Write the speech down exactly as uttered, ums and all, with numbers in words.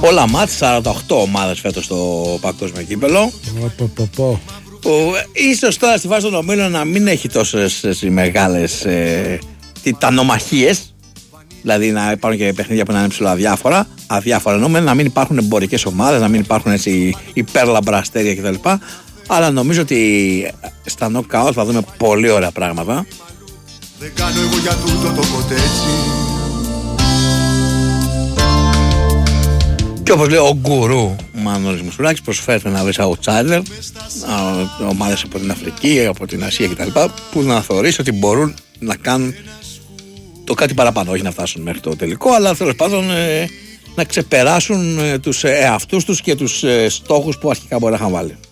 Όλα μάτς, σαράντα οκτώ ομάδες φέτος στο παγκόσμιο κύπελλο. Που ίσως τώρα στη φάση των ομίλων να μην έχει τόσες μεγάλες ε, τιτανομαχίες. Δηλαδή να υπάρχουν και παιχνίδια που να είναι ψηλά αδιάφορα. Αδιάφορα εννοούμε, να μην υπάρχουν εμπορικές ομάδες, να μην υπάρχουν έτσι υπέρλαμπρα αστέρια κτλ. Αλλά νομίζω ότι στα νοκάουτ θα δούμε πολύ ωραία πράγματα. Δεν κάνω εγώ για τούτο το κοτέτσι. Και όπως λέει ο γκουρού Μανώλης Μουσουράκης, προσφέρεται να βρεις outsider, ομάδες από την Αφρική, από την Ασία κτλ. Που να θεωρείς ότι μπορούν να κάνουν το κάτι παραπάνω, όχι να φτάσουν μέχρι το τελικό, αλλά τέλος πάντων ε, να ξεπεράσουν ε, τους εαυτούς τους και τους ε, στόχους που αρχικά μπορεί να είχαν βάλει.